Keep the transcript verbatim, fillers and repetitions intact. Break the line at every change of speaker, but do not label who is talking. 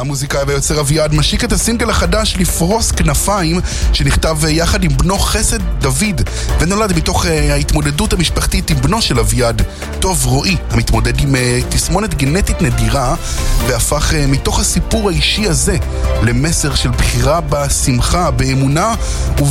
המוזיקאי והיוצר אביעד משיק את הסינגל החדש לפרוס כנפיים, שנכתב יחד עם בנו חסד דוד, ונולד מתוך ההתמודדות המשפחתית עם בנו של אביעד, טוב רועי, המתמודד עם תסמונת גנטית נדירה, והפך מתוך הסיפור האישי הזה למסר של בחירה בשמחה, באמונה